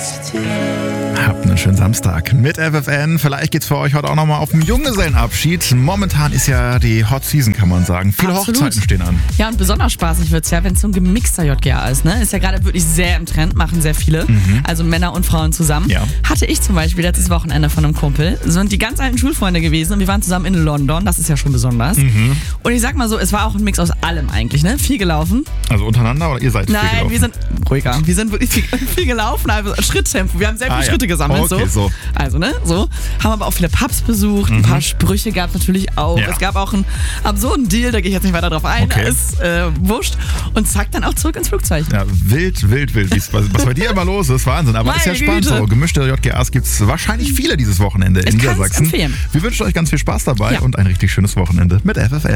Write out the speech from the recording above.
Habt einen schönen Samstag mit FFN. Vielleicht geht's für euch heute auch nochmal auf den Junggesellenabschied. Momentan ist ja die Hot Season, kann man sagen. Viele Absolut. Hochzeiten stehen an. Ja, und besonders spaßig wird's ja, wenn es so ein gemixter JGA ist. Ne? Ist ja gerade wirklich sehr im Trend, machen sehr viele. Also Männer und Frauen zusammen. Ja. Hatte ich zum Beispiel letztes Wochenende von einem Kumpel. Sind die ganz alten Schulfreunde gewesen und wir waren zusammen in London. Das ist ja schon besonders. Und ich sag mal so, es war auch ein Mix aus allem eigentlich. Ne? Viel gelaufen. Also untereinander oder ihr seid viel Nein, gelaufen? wir sind ruhiger. Wir sind wirklich viel gelaufen, also Schritttempo. Wir haben sehr viele Schritte gesammelt. Okay, so. Also, ne, so. Haben aber auch viele Pubs besucht. Ein paar Sprüche gab es natürlich auch. Ja. Es gab auch einen absurden Deal, da gehe ich jetzt nicht weiter drauf ein. Okay. Ist wurscht. Und zack, dann auch zurück ins Flugzeug. Ja, wild. Was bei dir immer los ist, Wahnsinn. Aber ist ja Meine spannend Güte. so. Gemischte JGAs gibt's wahrscheinlich viele dieses Wochenende in Ich kann's Niedersachsen. empfehlen. Wir wünschen euch ganz viel Spaß dabei Ja. und ein richtig schönes Wochenende mit FFN.